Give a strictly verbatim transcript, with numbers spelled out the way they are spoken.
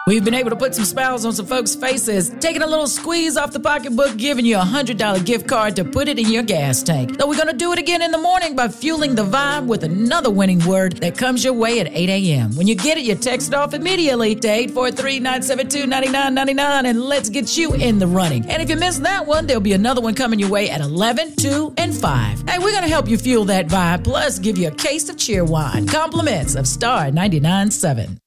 We've been able to put some smiles on some folks' faces, taking a little squeeze off the pocketbook, giving you a one hundred dollars gift card to put it in your gas tank. So we're going to do it again in the morning by fueling the vibe with another winning word that comes your way at eight a.m. When you get it, you text it off immediately to eight four three, nine seven two, nine nine nine nine and let's get you in the running. And if you missed that one, there'll be another one coming your way at eleven, two, and five. Hey, we're going to help you fuel that vibe, plus give you a case of cheer wine. Compliments of Star ninety-nine point seven.